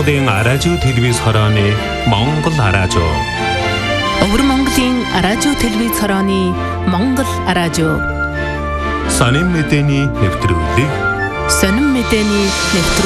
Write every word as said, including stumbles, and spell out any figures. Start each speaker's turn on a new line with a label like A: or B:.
A: Монголын радио телевиз хорооны Монгол радио.
B: Өвөр Монголын радио телевиз хорооны Монгол радио.
A: Сонин мэдээний нэвтрүүлэг.
B: Сонин мэдээний нэвтрүүлэг.